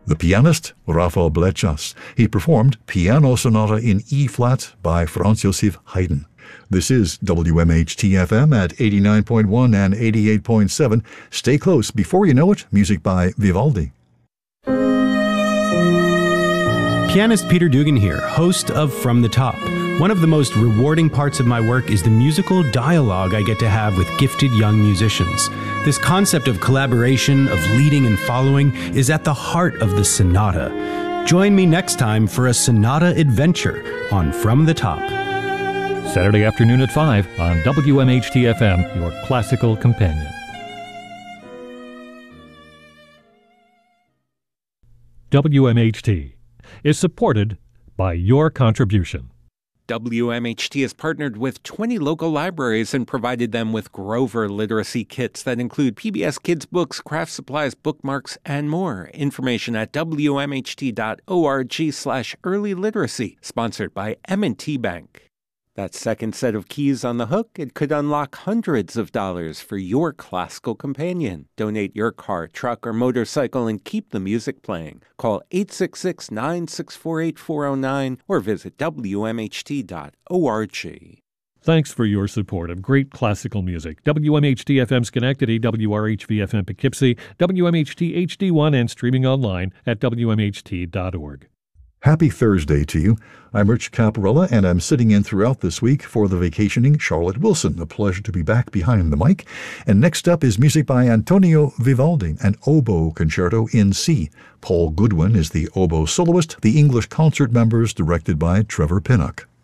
The pianist, Rafał Blechas. He performed Piano Sonata in E-flat by Franz Josef Haydn. This is WMHT-FM at 89.1 and 88.7. Stay close. Before you know it, music by Vivaldi. Pianist Peter Dugan here, host of From the Top. One of the most rewarding parts of my work is the musical dialogue I get to have with gifted young musicians. This concept of collaboration, of leading and following, is at the heart of the sonata. Join me next time for a sonata adventure on From the Top. Saturday afternoon at 5 on WMHT-FM, your classical companion. WMHT is supported by your contribution. WMHT has partnered with 20 local libraries and provided them with Grover literacy kits that include PBS Kids books, craft supplies, bookmarks, and more. Information at wmht.org/early literacy, sponsored by M&T Bank. That second set of keys on the hook, it could unlock hundreds of dollars for your classical companion. Donate your car, truck, or motorcycle and keep the music playing. Call 866-964-8409 or visit wmht.org. Thanks for your support of great classical music. WMHT-FM Schenectady, WRHV-FM Poughkeepsie, WMHT HD1, and streaming online at WMHT.org. Happy Thursday to you. I'm Rich Caparella, and I'm sitting in throughout this week for the vacationing Charlotte Wilson. A pleasure to be back behind the mic. And next up is music by Antonio Vivaldi, an oboe concerto in C. Paul Goodwin is the oboe soloist, the English concert members directed by Trevor Pinnock.